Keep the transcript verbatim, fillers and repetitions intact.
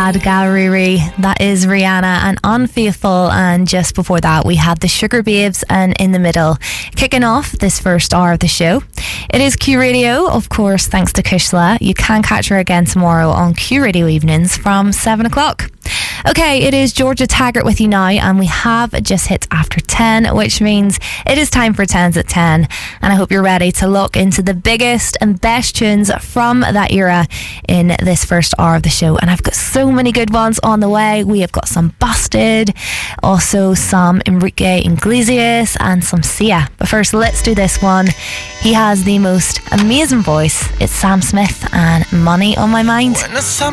Bad Gallery. That is Rihanna and Unfaithful, and just before that we had the Sugar Babes and In the Middle, kicking off this first hour of the show. It is Q Radio, of course, thanks to Kushla. You can catch her again tomorrow on Q Radio Evenings from seven o'clock. Okay, it is Georgia Taggart with you now, and we have just hit after ten, which means it is time for tens at ten, and I hope you're ready to look into the biggest and best tunes from that era in this first hour of the show. And I've got so many good ones on the way. We have got some Busted, also some Enrique Iglesias and some Sia. But first, let's do this one. He has the most amazing voice. It's Sam Smith and Money on My Mind.